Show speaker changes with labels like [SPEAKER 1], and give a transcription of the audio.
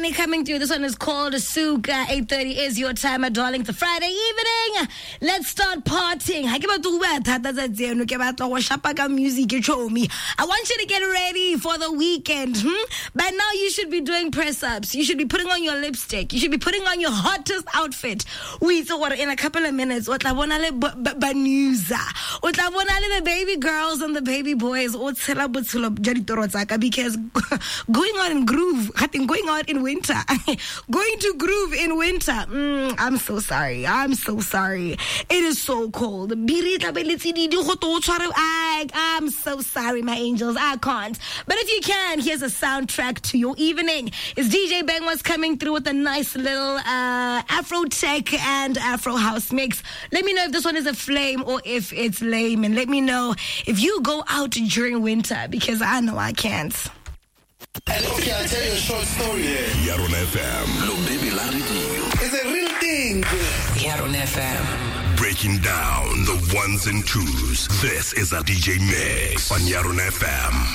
[SPEAKER 1] Money coming through. This one is called Souk. 8:30 is your time, my darling. It's a Friday evening. Let's start partying. I want you to get ready for the weekend. By now, you should be doing press-ups. You should be putting on your lipstick. You should be putting on your hottest outfit. So in a couple of minutes, the baby girls and the baby boys, because going out in groove, going out in winter, going to groove in winter. I'm so sorry. It is so cold. I'm so sorry, my angels. I can't. But if you can, here's a soundtrack to your evening. It's DJ Bang was coming through with a nice little Afro tech and Afro house mix. Let me know if this one is a flame or if it's lame, and let me know if you go out during winter, because I know I can't.
[SPEAKER 2] And okay, I'll tell you a short story.
[SPEAKER 3] Yaron FM.
[SPEAKER 2] Look, baby, it's a real thing.
[SPEAKER 4] Yaron FM.
[SPEAKER 3] Breaking down the ones and twos. This is a DJ mix on Yaron FM.